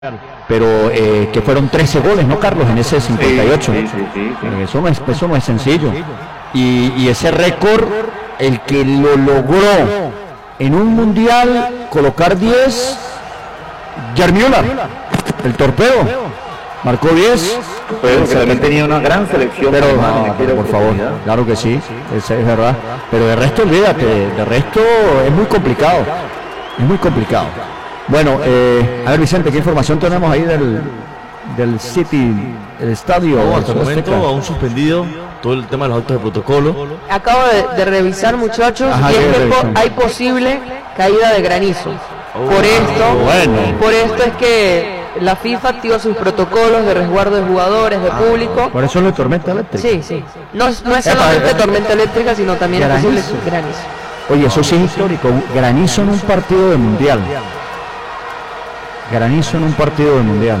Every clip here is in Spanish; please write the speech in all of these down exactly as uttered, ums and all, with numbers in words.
pero eh, que fueron trece goles, ¿no, Carlos? En ese cincuenta y ocho. Sí, sí, sí, sí. Eh, eso, no es, eso no es sencillo. Y, y ese récord, el que lo logró en un mundial, colocar diez, Yarmiola, el torpedo, marcó diez. Pero que también tenía una gran selección. Pero no, pero por favor, claro que sí, es, es verdad. Pero de resto, olvídate, de resto es muy complicado, es muy complicado. Bueno, eh, a ver, Vicente, ¿qué información tenemos ahí del, del City, el estadio? No, hasta el momento aún suspendido todo el tema de los actos de protocolo. Acabo de, de revisar, muchachos, Ajá, y es que revisar. po hay posible caída de granizo. Oh, por esto, bueno. por esto es que la FIFA activa sus protocolos de resguardo de jugadores, de Ah, público. Por eso no es tormenta eléctrica. Sí, sí. No, es- no es solamente tormenta eléctrica, sino también es posible Granizo. granizo. Oye, eso sí es histórico, un granizo en un partido de mundial. Granizo en un partido de mundial.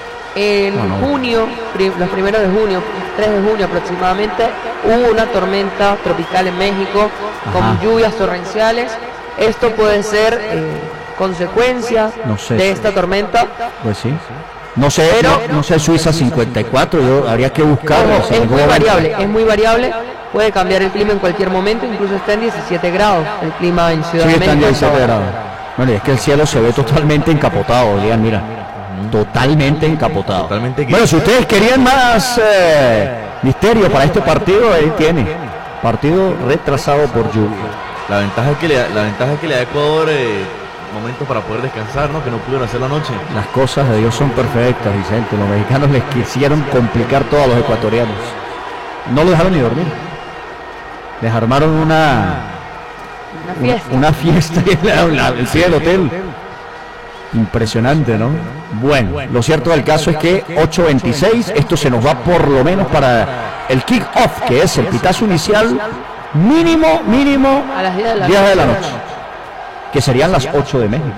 En No, no. junio, pri- los primeros de junio, tres de junio aproximadamente, hubo una tormenta tropical en México con Ajá. lluvias torrenciales. Esto puede ser eh, consecuencia No sé. de esta tormenta. Pues sí. No sé, Pero- no, no sé Suiza cincuenta y cuatro, yo habría que buscarlo. Ojo, es muy variable, es muy variable. Puede cambiar el clima en cualquier momento, incluso está en diecisiete grados el clima en Ciudad Sí, de están México. diecisiete grados. Bueno, y es que el cielo se ve totalmente encapotado, Lian, mira. Totalmente encapotado. Totalmente Bueno, si ustedes querían más eh, misterio para este partido, ahí tiene. Partido retrasado por lluvia. La ventaja es que le, da- la ventaja es que le da a Ecuador eh, momentos para poder descansar, ¿no? Que no pudieron hacer la noche. Las cosas de Dios son perfectas, Vicente. Los mexicanos les quisieron complicar todo a los ecuatorianos. No lo dejaron ni dormir. Les armaron una, Una una, fiesta. una fiesta en la- el pie del hotel. Impresionante, ¿no? Bueno, lo cierto del caso es que ocho veintiséis, esto se nos va por lo menos para el kick-off, que es el pitazo inicial mínimo, mínimo, A las diez de la diez de la noche. noche, que serían las ocho de México.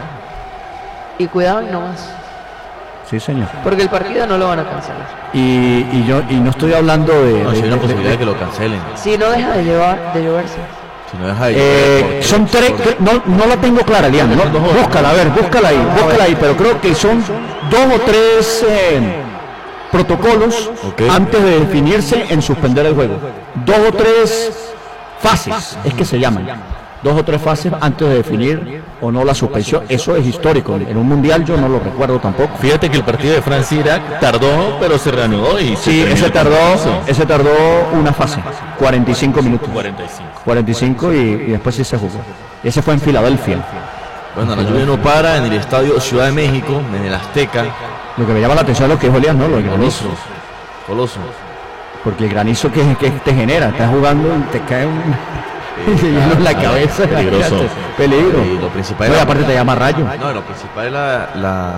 Y cuidado y no más, Sí, señor. porque el partido no lo van a cancelar. Y, y yo y no estoy hablando de, No, si de- hay una de- posibilidad de- de que lo cancelen. Si no deja de llevar, de lloverse. Si no deja de eh, llover, porque- son tres, porque- no, no la tengo clara, Lian, no, búscala, a ver, búscala ahí, búscala ahí, pero creo que son dos o tres eh, protocolos Ok. antes de definirse en suspender el juego. Dos o tres fases, es que se llaman. Dos o tres fases antes de definir o no la suspensión. Eso es histórico. En un mundial yo no lo recuerdo tampoco. Fíjate que el partido de Francia-Irak tardó, pero se reanudó y se Sí, terminó ese el tardó, partido. ese tardó una fase, cuarenta y cinco minutos. cuarenta y cinco. cuarenta y cinco y, y después sí se jugó. Ese fue en Filadelfia. Bueno, la lluvia no para en el estadio Ciudad de México, en el Azteca. Lo que me llama la atención es lo que dijo Elias, ¿no? Lo del granizo. Coloso. Porque el granizo que, que te genera, estás jugando y te cae un hielo en la cabeza. peligroso. imagínate, Peligro. Y lo principal No, y es la- aparte te llama rayo. No, lo principal es la, la,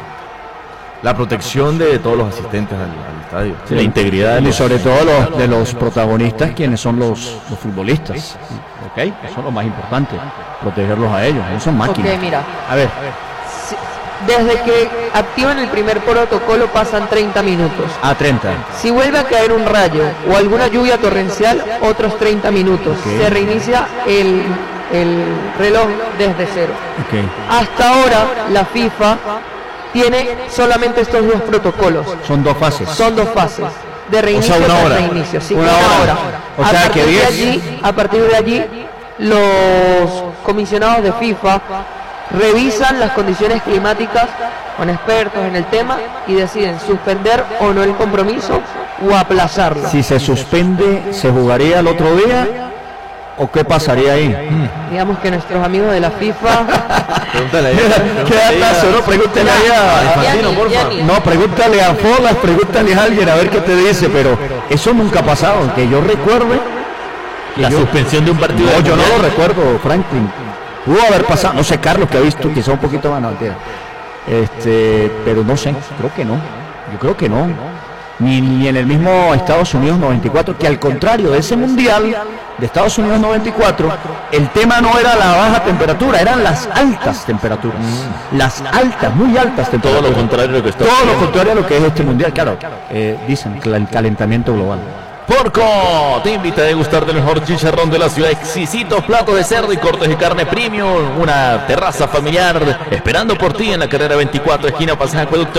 la protección de todos los asistentes al, al estadio. Sí, la integridad de Y los- sobre todo los, de los protagonistas, quienes son los, los futbolistas. ¿Ok? Eso es lo más importante. Protegerlos a ellos. Ellos son máquinas. Ok, mira. A ver. Si- Desde que activan el primer protocolo pasan treinta minutos. A treinta. Si vuelve a caer un rayo o alguna lluvia torrencial, otros treinta minutos. Ok. Se reinicia el, el reloj desde cero. Ok. Hasta ahora la FIFA tiene solamente estos dos protocolos. Son dos fases. Son dos fases. De reinicio una y hora. reinicio. Sí, Una una hora. hora. O a sea partir que de diez. allí, a partir de allí, los comisionados de FIFA revisan las condiciones climáticas con expertos en el tema y deciden suspender o no el compromiso o aplazarlo. Si se suspende, ¿se jugaría el otro día? ¿O qué pasaría ahí? Digamos que nuestros amigos de la FIFA Pregúntale a ¿Qué datazo, no? Pregúntale ahí a... Gianni, Gianni. No, pregúntale a Folas, pregúntale a alguien a ver qué te dice, pero eso nunca ha pasado, que yo recuerde. que La yo- suspensión de un partido. No, de yo no mundial. lo recuerdo, Franklin. Pudo haber pasado, no sé, Carlos, que ha visto, quizá un poquito más, no, mentira. Este, pero no sé, creo que no. Yo creo que no. Ni, ni en el mismo Estados Unidos noventa y cuatro, que al contrario de ese mundial de Estados Unidos noventa y cuatro, el tema no era la baja temperatura, eran las altas temperaturas. Las altas, muy altas Todo temperaturas. lo contrario de lo que está Todo lo contrario a lo que es este mundial, claro. Eh, dicen que el calentamiento global. Porco te invita a degustar del mejor chicharrón de la ciudad, exquisitos platos de cerdo y cortes de carne premium, una terraza familiar esperando por ti en la carrera veinticuatro, esquina Pasaje Acueducto.